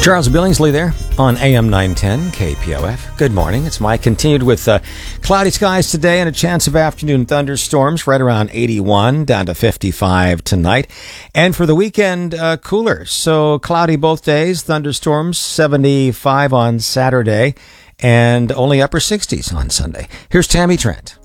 Charles Billingsley there on AM 910 KPOF. Good morning. It's Mike. Continued with cloudy skies today and a chance of afternoon thunderstorms right around 81 down to 55 tonight. And for the weekend, cooler. So cloudy both days, thunderstorms 75 on Saturday and only upper 60s on Sunday. Here's Tammy Trent.